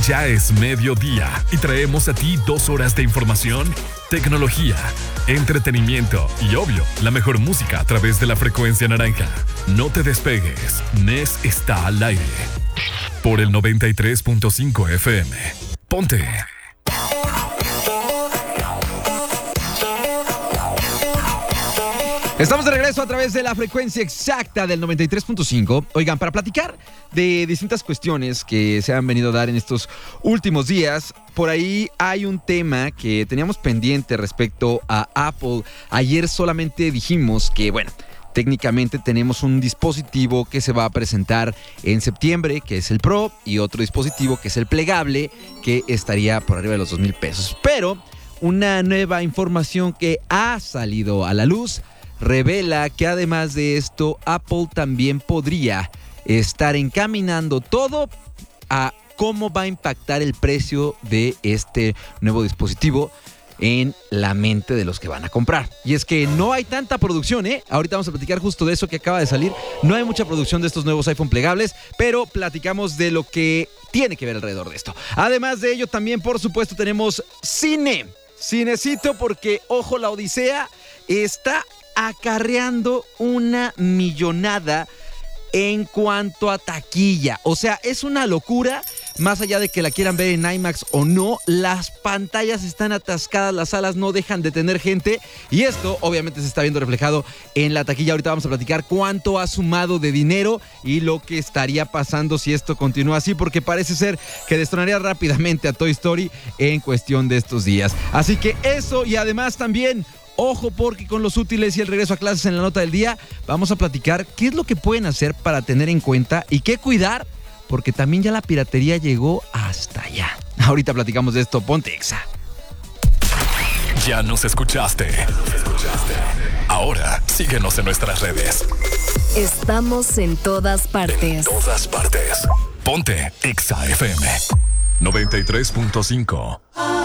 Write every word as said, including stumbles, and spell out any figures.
Ya es mediodía y traemos a ti dos horas de información, tecnología, entretenimiento y, obvio, la mejor música a través de la frecuencia naranja. No te despegues, Nes está al aire. Por el noventa y tres punto cinco F M. Ponte. Estamos de regreso a través de la frecuencia exacta del noventa y tres punto cinco. Oigan, para platicar de distintas cuestiones que se han venido a dar en estos últimos días, por ahí hay un tema que teníamos pendiente respecto a Apple. Ayer solamente dijimos que, bueno, técnicamente tenemos un dispositivo que se va a presentar en septiembre, que es el Pro, y otro dispositivo que es el plegable, que estaría por arriba de los dos mil pesos. Pero una nueva información que ha salido a la luz revela que además de esto, Apple también podría estar encaminando todo a cómo va a impactar el precio de este nuevo dispositivo en la mente de los que van a comprar. Y es que no hay tanta producción, ¿eh? Ahorita vamos a platicar justo de eso que acaba de salir. No hay mucha producción de estos nuevos iPhone plegables, pero platicamos de lo que tiene que ver alrededor de esto. Además de ello, también, por supuesto, tenemos cine. Cinecito, porque, ojo, la Odisea está acarreando una millonada en cuanto a taquilla. O sea, es una locura. Más allá de que la quieran ver en IMAX o no, las pantallas están atascadas, las salas no dejan de tener gente, y esto obviamente se está viendo reflejado en la taquilla. Ahorita vamos a platicar cuánto ha sumado de dinero y lo que estaría pasando si esto continúa así, porque parece ser que destronaría rápidamente a Toy Story en cuestión de estos días. Así que eso, y además también, ojo, porque con los útiles y el regreso a clases en la nota del día, vamos a platicar qué es lo que pueden hacer para tener en cuenta y qué cuidar, porque también ya la piratería llegó hasta allá. Ahorita platicamos de esto. Ponte Exa. Ya nos escuchaste. Ahora síguenos en nuestras redes. Estamos en todas partes. En todas partes. Ponte Exa F M noventa y tres punto cinco.